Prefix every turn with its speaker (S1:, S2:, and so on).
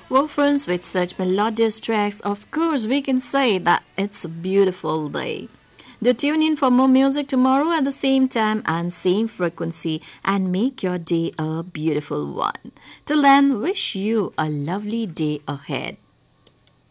S1: Well, friends, with such melodious tracks, of course, we can say that it's a beautiful day. Do tune in for more music tomorrow at the same time and same frequency and make your day a beautiful one. Till then, wish you a lovely day ahead.